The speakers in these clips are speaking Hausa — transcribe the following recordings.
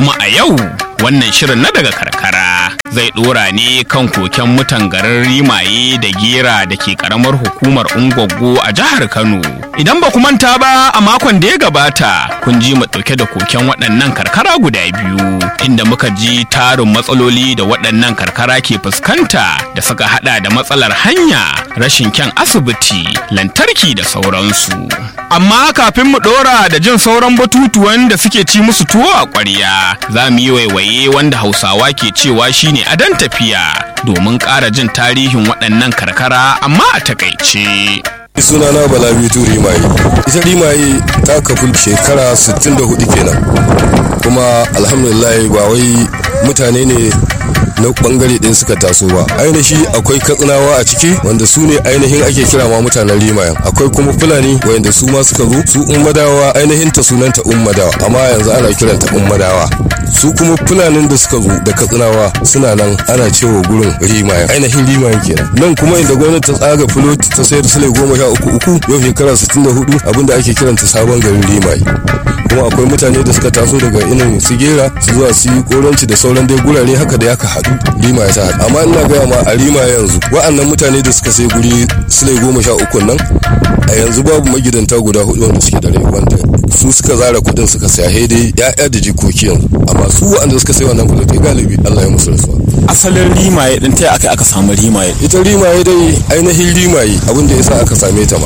kuma a yau wannan shirin na daga karkara zai dora ne kan koken mutan garin Rimaye da Gera da ke karamar hukumar Ungwaggo a jihar Kano. Idan ba ku manta ba, a makon da ya gabata kun ji mu dauke da koken waɗannan karkara guda biyu, inda muka ji tarin matsaloli da waɗannan karkara ke fuskanta da suka hada da matsalar hanya, rashin kyan asibiti, lantarki da sauransu. Amma kafin mu dora da jin sauran batutuwan da suke ci musu tuwo a ƙwarya, za mu yi waiwaye wanda Hausawa ke cewa shine adon tafiya domin ƙara jin tarihin waɗannan karkara amma a takaice. Sunana Balabitu Rimaye. Ita Rimaye ta kafu shekara 64 kenan, kuma alhamdulillah ba wai mutane ne na bangare ɗin suka taso ba. Ainihi akwai Katsinawa a ciki wanda su ne ainihin ake kira ma mutanen Rimayen. Akwai kuma Fulani wanda su ma suka zo, su Ummadawa, ainihin ta sunanta Ummadawa amma yanzu ana kiranta Ummadawa. Su kuma Fulanin da suka zo da Katsinawa suna nan ana cewa gurin Rimayen, ainihin Rimayen kenan. Nan kuma inda gwamnati ta tsaga filoti ta sayar sule 13 yau shekara 64 abinda ake kiranta sabon garin Rimaye. Kuma akwai mutane da suka taso daga inin su Gera su zuwa su yi koranci da sauran dai gurare haka da yaka haɗu Rimaye ta haɗu. Amma ina gaya ma a Rimaye yanzu wa'annan mutane da suka sai guri sule 13 nan a yanzu babu magidanta guda 4 wanda suke da rai wanda su suka zara kuɗin suka saya dai ya'ya da jikoki yanzu, amma su wa'anda suka sai wannan filoti galibi Allah ya musu rasuwa. Asalin Rimaye din ta aka samu Rimaye? Ita Rimaye dai ainihin Rimaye abinda yasa aka same ta ma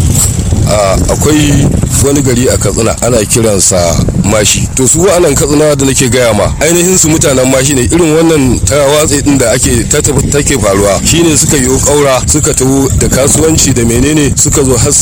akwai wani gari a Katsina ana kiransa Mashi. To su wa'annan Katsina da nake gaya ma ainihin su mutanen Mashi ne, irin wannan tarawatsi din da take faruwa shine suka yi kaura suka taho da kasuwanci da menene suka zo har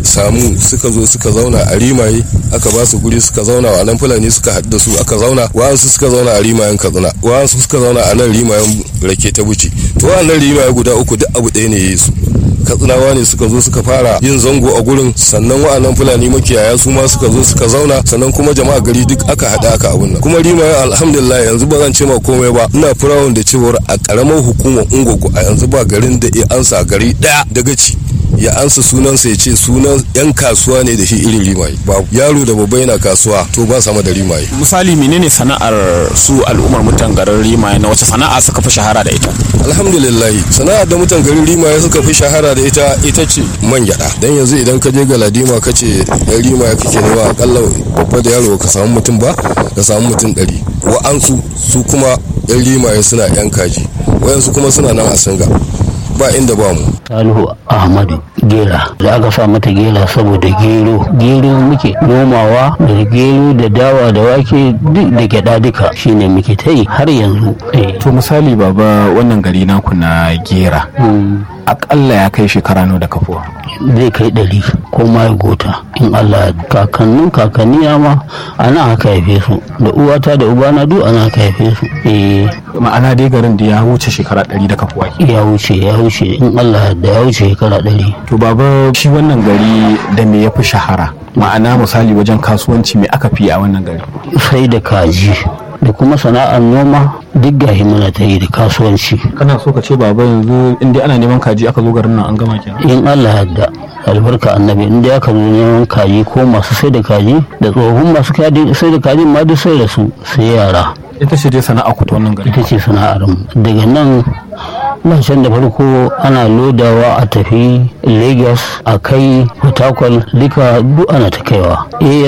suka zo suka zauna a Rimaye, aka ba su guri suka zauna, wa nan Fulani suka haɗu da su aka zauna, wa'ansu suka zauna a Rimayen Katsina, wa'ansu suka zauna a nan Rimayen Rake ta Buci. To wa'annan Rimaye guda uku duk abu ɗaya ne Yesu. Katsinawa ne suka zo suka fara yin zango a gurin, sannan wa'annan Fulani makiyaya su ma suka zo suka zauna, sannan kuma jama'a gari duk aka haɗa aka abun nan. Kuma Rimaye alhamdulillah yanzu ba zan ce ma komai ba, ina firawun da cewar a ƙaramar hukumar Ungwaggo a yanzu ba garin da ya ansa gari ɗaya daga ci ya ansa sunansa ya ce sunan yan kasuwa ne da shi irin Rimaye. Babu yaro da babba yana kasuwa to ba sama da Rimaye. Misali menene sana'ar su al'ummar mutan garin Rimaye, na wace sana'a suka fi shahara da ita? Alhamdulillah sana'ar da mutan garin Rimaye suka fi shahara da ita ce man gyada. Dan yanzu idan ka je Galadima ka ce yan Rimaye kake nema, akalla babba da yaro ka samu mutum ba ka samu mutum 100. Wa'ansu su kuma yan Rimaye suna yan kaji, wayansu kuma suna nan a Singa, ba inda ba mu. Salihu Ahmadu Gera, da aka sa mata Gera saboda gero muke nomawa, da gero da dawa da wake duk da gyada duka shine muke ta yi har yanzu. To misali baba, wannan gari naku na Gera akalla ya kai shekara nawa da kafuwa? Zai kai 100 ko ma ya gota in Allah. kakanni ma ana haka haife su, da uwata da ubana duk ana haka haife su. Ma'ana dai garin da ya wuce shekara 100 da kafuwa? Ya wuce in Allah da ya wuce shekara 100. To baba, shi wannan gari da me ya fi shahara? Ma'ana misali wajen kasuwanci me aka fi a wannan gari? Sai da kaji da kuma sana'ar noma duk gahi muna ta yi da kasuwanci. Kana so ka ce baba yanzu inda ana neman kaji aka zo garin nan an gama kenan? In Allah yadda albarka annabi, inda aka zo neman kaji ko masu sai da kaji da tsohon masu sai da kaji ma duk sai da su sai yara. Ita ce dai sana'a ku ta wannan gari? Ita ce sana'ar mu. Daga nan can da farko ana lodawa a tafi Lagos, a kai Port Harcourt, duka duk ana ta kaiwa.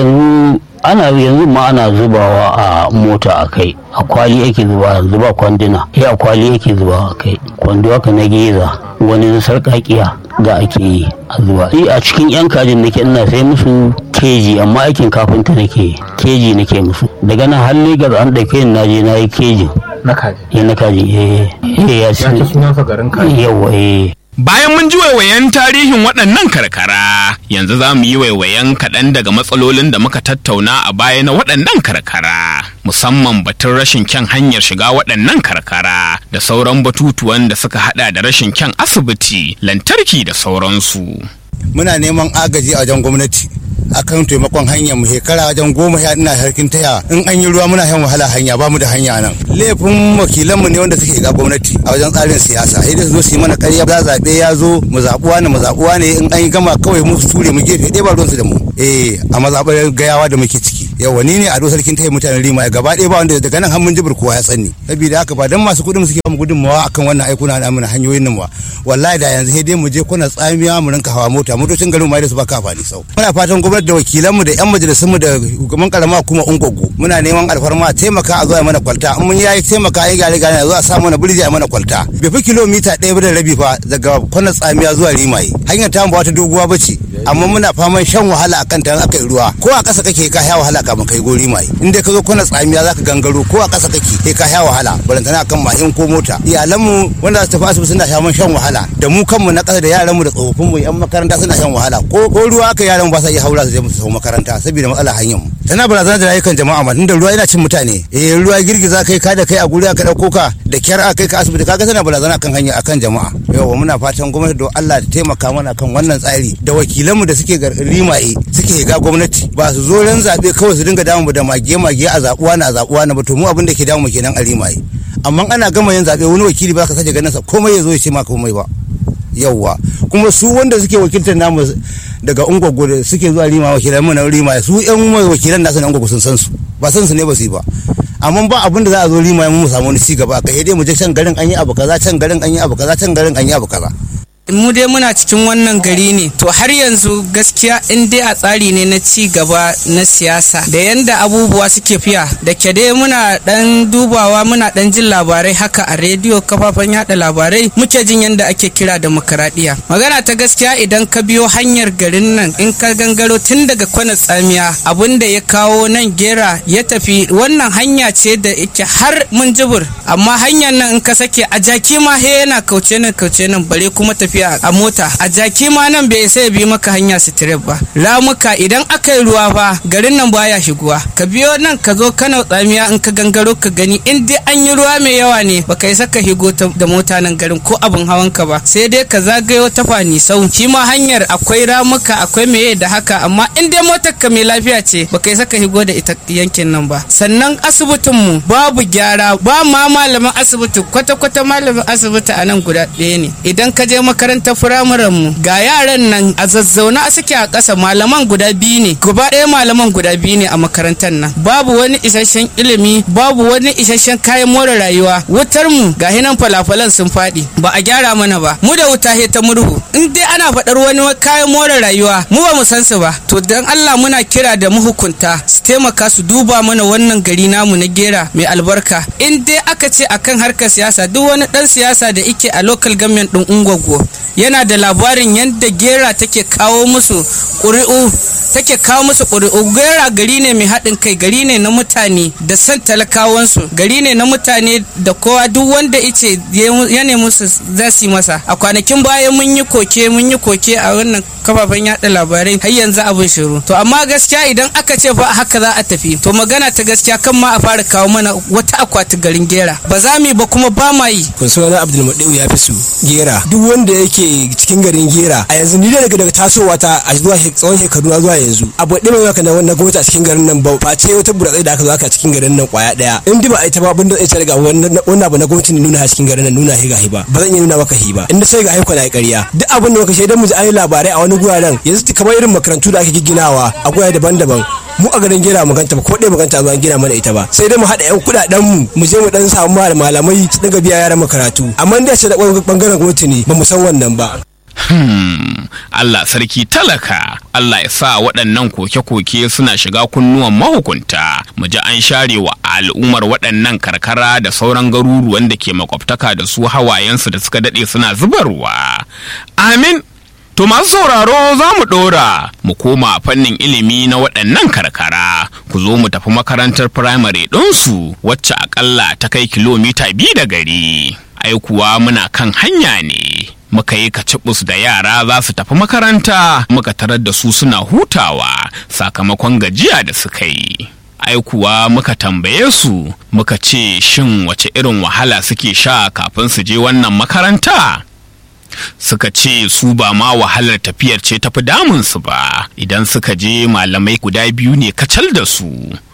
yanzu ma ana zubawa a mota a kai, a kwali ake zuba kwanduna, a kwali ake zubawa a kai, kwando haka na geza wani na sarƙaƙiya da ake yi a zuba. A cikin yan kajin nake ina sai musu keji, amma aikin kafinta keji nake musu. Daga nan har Lagos an ɗauke ni naje na yi kejin na kaji. Na kaji ya ce sunansa garin kaji. Yawa Bayan mun ji waiwayen tarihin waɗannan karkara, yanzu za mu yi waiwayen kaɗan daga matsalolin da muka tattauna a baya na waɗannan karkara, musamman batun rashin kyan hanyar shiga waɗannan karkara da sauran batutuwan da suka haɗa da rashin kyan asibiti, lantarki da sauransu. Muna neman agaji a wajen gwamnati akan taimakon hanyar mu. Shekara wajen 10 ina harkin taya, in an yi ruwa muna shan wahala hanya, ba mu da hanya nan. Laifin wakilan mu ne wanda suke ga gwamnati a wajen tsarin siyasa, sai da su zo su yi mana ƙarya, za zaɓe ya zo mu zaɓuwa ne in an yi gama kawai mu ture mu gefe ɗaya, ba ruwansu da mu a mazaɓar gayawa da muke ciki. yawa ni ne Ado sarkin tayi mutanen Rima gaba ɗaya ba wanda daga nan har mun jibir kowa ya tsanni saboda haka ba dan masu kuɗin suke mu gudunmawa akan wannan aikuna na amina hanyoyin nan ba wallahi da yanzu sai dai mu je kuna tsamiya mu rinka hawa motocin garin mai da su baka amfani sau muna fatan gwamnati da wakilan mu da yan majalisun mu da hukuman karama kuma Ungwaggo muna neman alfarma a taimaka a zo a mana kwalta in mun yayi taimaka a gyare gyare a zo a samu mana burji a mana kwalta bai fi kilomita 1 da rabi fa daga kuna tsamiya zuwa Rimaye hanyar ta ba wata doguwa bace amma muna faman shan wahala akan ta aka yi ruwa ko a ƙasa kake ka sha wahala kafin kai gori mai in dai ka zo kuna tsamiya zaka gangaro ko a ƙasa kake kai ka sha wahala barantana akan mashin ko mota iyalanmu wanda su tafi asibiti suna shan wahala da mu kanmu na ƙasa da yaranmu da tsofaffin mu yan makaranta suna shan wahala ko ruwa aka yaran ba sa iya haura su je su makaranta saboda matsalar hanyar mu tana barazana da rayukan jama'a ma tunda ruwa yana cin mutane ruwa girgiza kai ka da kai a guri aka dauko ka da kyar aka kai ka asibiti kaga tana barazana kan hanya akan jama'a yawa muna fatan gwamnati don Allah ta taimaka mana kan wannan tsari da wakilanmu da suke Rimaye suke ga gwamnati ba su zo ran zabe kawai su dinga damu da mage a zabuwa na ba to mu abin da ke damu kenan a Rimaye amma ana gama yin zabe wani wakili ba ka sace ganin sa komai ya zo ya ce ma komai ba yawwa kuma su wanda suke wakiltar namu daga Ungwaggo da suke zuwa Rima wakilan mu na Rima su yan wakilan nasu na Ungwaggo sun san su ba san su ne ba su yi ba amma ba abin da za a zo Rima mu samu wani ci gaba kai dai mu je can garin an yi abu kaza can garin an yi abu kaza can garin an yi abu kaza mu dai muna cikin wannan gari ne to har yanzu gaskiya in dai a tsari ne na ci gaba na siyasa da yanda abubuwa suke fiya da ke dai muna dan dubawa muna dan jin labarai haka a rediyo kafafen yada labarai muke jin yanda ake kira demokradiya magana ta gaskiya idan ka biyo hanyar garin nan in ka gangaro tun daga kwana tsamiya abinda ya kawo nan gera ya tafi wannan hanya ce da yake har mun jibur amma hanyar nan in ka sake a jaki ma he yana kauce nan bare kuma tafiya a mota a jaki ma nan bai sai bi maka hanya straight ba ramuka idan aka yi ruwa fa garin nan baya shiguwa ka biyo nan ka zo Kano tsamiya in ka gangaro ka gani in dai an yi ruwa mai yawa ne baka yi saka higo da mota nan garin ko abin hawan ka ba sai dai ka zagayo ta fani sau shi ma hanyar akwai ramuka akwai meye da haka amma in dai motar ka mai lafiya ce baka yi saka higo da ita yankin nan ba sannan asibitin mu babu gyara ba ma malamin asibiti kwata malamin asibiti a nan guda ɗaya ne idan ka je makarantar firamaren mu ga yaran nan a zazzauna suke a ƙasa malaman guda biyu ne gaba ɗaya malaman guda biyu ne a makarantar nan babu wani isasshen ilimi babu wani isasshen kayan more rayuwa wutar mu ga hinan falafalan sun faɗi ba a gyara mana ba mu da wuta he ta murhu in dai ana faɗar wani kayan more rayuwa mu ba mu san su ba to dan Allah muna kira da mahukunta su taimaka su duba mana wannan gari namu na gera mai albarka in dai aka ce akan harkar siyasa duk wani dan siyasa da yake a local government din Ungwaggo yana da labarin yadda gera take kawo musu ƙuri'u gera gari ne mai haɗin kai gari ne na mutane da san talakawansu gari ne na mutane da kowa duk wanda ice ya nemi su za su yi masa a kwanakin baya mun yi koke a wannan kafafen yada labarai har yanzu abin shiru to amma gaskiya idan aka ce fa haka za a tafi to magana ta gaskiya kan ma a fara kawo mana wata akwati garin gera ba za mu yi ba kuma ba ma yi kun sunana Abdulmuɗi'u ya fi su gera duk wanda yake cikin garin gera a yanzu ni daga tasowa ta a zuwa tsawon shekaru zuwa yanzu abu ɗaya mai maka na gwamnati a cikin garin nan ba face wata buratsai da aka zo aka cikin garin nan kwaya ɗaya in ba a ita ba abin da zai daga wannan abu na gwamnati ne nuna a cikin garin nan nuna higa hiba ba zan iya nuna maka hiba inda sai ga haikwa na ƙarya duk abin da muka shaidan mu ji an yi labarai a wani guraren yanzu kamar irin makarantu da ake gigginawa a gurare daban-daban mu a garin gera mu ganta ba ko ɗaya mu ganta zuwa gina mana ita ba sai dai mu haɗa yan kuɗaɗen mu je mu dan samu malamai su dinga biya yaran makaratu amma da ce da bangaren gwamnati ne ba mu san wannan ba. Allah sarki talaka Allah ya sa waɗannan koke-koke suna shiga kunnuwan mahukunta mu ji an share wa al'ummar waɗannan karkara da sauran garuruwan da ke makwabtaka da su hawayensu da suka daɗe suna zubarwa amin. To masu sauraro za mu ɗora mu koma fannin ilimi na waɗannan karkara ku zo mu tafi makarantar firamare ɗinsu wacce aƙalla ta kai kilomita 2 da gari ai kuwa muna kan hanya ne muka yi kacibus da yara za su tafi makaranta muka tarar da su suna hutawa sakamakon gajiya da suka yi ai kuwa muka tambaye su muka ce shin wace irin wahala suke sha kafin su je wannan makaranta suka ce su ba ma wahalar tafiyar ce tafi damunsu ba idan suka je malamai guda biyu ne kacal da su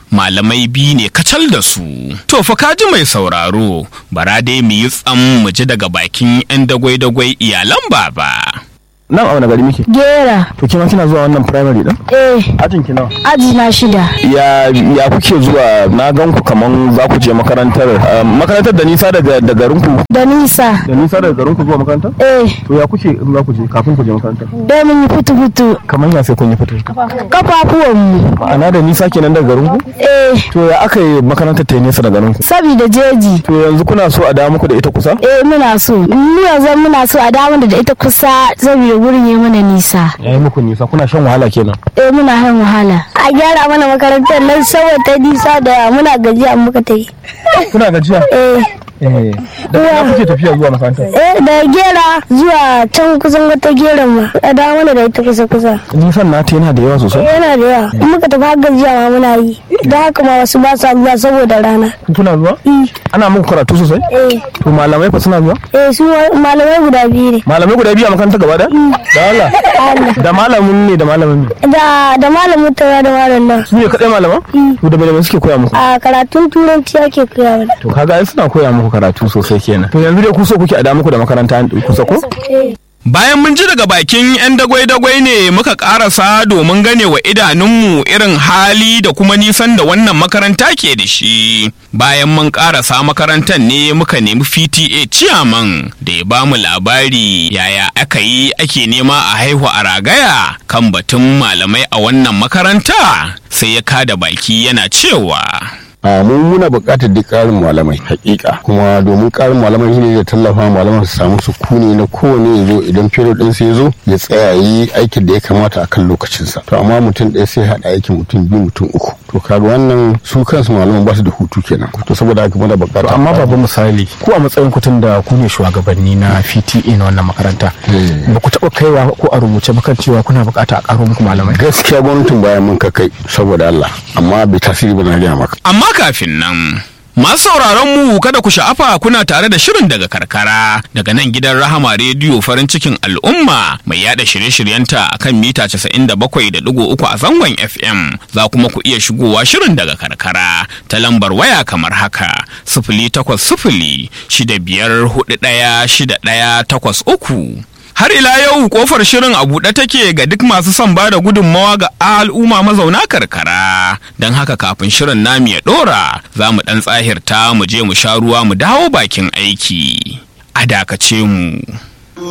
to fa kaji mai sauraro bara dai mu yi tsam mu ji daga bakin 'yan dagwai-dagwai iyalan baba nan a wani gari muke? Gera. To kima kina zuwa wannan primary din? Ajin ki nawa? Aji na 6. Ya kuke zuwa? Na gan ku kaman za ku je makarantar da nisa daga garin ku? Da nisa. Da nisa daga garin ku zuwa makarantar? To ya kuke in za ku je kafin ku je makarantar? Da mun yi fitu. Kaman ya sai kun yi fitu? Kafafuwan mu. Ma'ana da nisa kenan daga garin ku? To ya aka yi makarantar ta nisa daga garin ku? Saboda jeji. To yanzu kuna so a dawo muku da ita kusa? Muna so. Mu yanzu muna so a dawo da ita kusa saboda gurin ya mana nisa. Ya yi muku nisa, kuna shan wahala kenan? Muna shan wahala. A gyara mana makarantar nan saboda ta nisa da muna gajiya muka ta yi. Kuna gajiya? Da kuma kuke tafiya zuwa makaranta? Da Gera zuwa can kusan wata Geran ma. A dawo mana da ita kusa. Nisan nata yana da yawa sosai? Yana da yawa. In muka tafi har gajiya ma muna yi. Da haka ma wasu ba sa zuwa saboda rana. Kuna zuwa? Ana muku karatu sosai? To malamai fa suna zuwa? Su malamai guda 2 ne. Malamai guda 2 a makaranta gaba da? Da Allah. Da malamin ne da malamin ne? Da malamin tara da malamin nan. Su ne kaɗai malaman? To da malamin suke koya muku? A karatun turanci ake koya mana. To kaga ai suna koya muku karatu sosai kenan. To yanzu dai ku so kuke a da muku da makaranta kusa ko? Bayan mun ji daga bakin 'yan dagwai-dagwai ne muka karasa domin gane wa idanunmu irin hali da kuma nisan da wannan makaranta ke da shi. Bayan mun karasa makarantar ne muka nemi PTA ciyaman da ya bamu labari yaya aka yi ake nema a haihu a ragaya kan batun malamai a wannan makaranta, sai ya kada baki yana cewa mun muna buƙatar duk ƙarin malamai hakika, kuma domin ƙarin malamai shine da tallafa malaman su samu sukuni na kowane ya zo idan period din sai ya zo ya tsaya yi aikin da ya kamata akan lokacinsa. To amma mutum ɗaya sai haɗa aikin mutum 2 mutum 3, to kaga wannan su kansu malaman ba su da hutu kenan. To saboda haka muna buƙatar. Amma babu misali ku a matsayin kutun da ku ne shugabanni na PTA na wannan makaranta, ba ku taɓa kaiwa ko a rubuce ba kan cewa kuna buƙata a ƙaro muku malamai? Gaskiya gwamnatin bayan mun kai saboda Allah, amma bai tasiri ba na gaya maka. Amma kafin nan, masu sauraron mu kada ku sha'afa kuna tare da shirin daga karkara daga nan gidan Rahama Rediyo farin cikin al'umma mai yada shirye-shiryenta akan mita 97.3 a zangon FM. Za kuma ku iya shigowa shirin daga karkara ta lambar waya kamar haka 08065416183. Har ila yau kofar shirin a buɗe take ga duk masu son ba da gudunmawa ga al'umma mazauna karkara. Don haka kafin shirin namu ya ɗora, za mu ɗan tsahirta mu je mu sha ruwa mu dawo bakin aiki. A dakace mu.